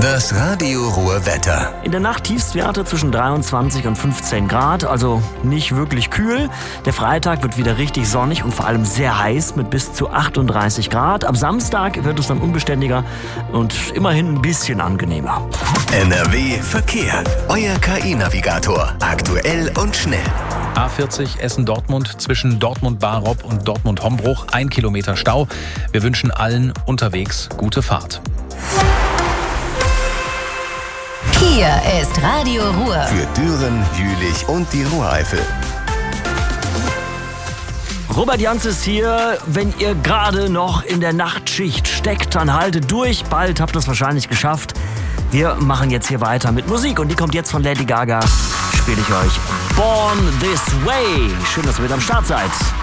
Das Radio Ruhr Wetter. In der Nacht Tiefstwerte zwischen 23 und 15 Grad, also nicht wirklich kühl. Der Freitag wird wieder richtig sonnig und vor allem sehr heiß mit bis zu 38 Grad. Am Samstag wird es dann unbeständiger und immerhin ein bisschen angenehmer. NRW Verkehr. Euer KI-Navigator. Aktuell und schnell. A40 Essen-Dortmund zwischen Dortmund-Barob und Dortmund-Hombruch. 1 Kilometer Stau. Wir wünschen allen unterwegs gute Fahrt. Hier ist Radio Ruhr. Für Düren, Jülich und die Ruhreifel. Robert Jans ist hier. Wenn ihr gerade noch in der Nachtschicht steckt, dann haltet durch. Bald habt ihr es wahrscheinlich geschafft. Wir machen jetzt hier weiter mit Musik und die kommt jetzt von Lady Gaga. Spiele ich euch Born This Way. Schön, dass ihr mit am Start seid.